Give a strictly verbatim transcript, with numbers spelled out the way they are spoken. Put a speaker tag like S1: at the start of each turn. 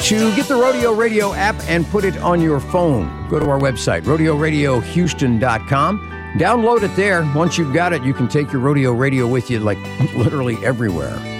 S1: to get the Rodeo Radio app and put it on your phone. Go to our website, rodeo radio houston dot com. Download it there. Once you've got it, you can take your Rodeo Radio with you like literally everywhere.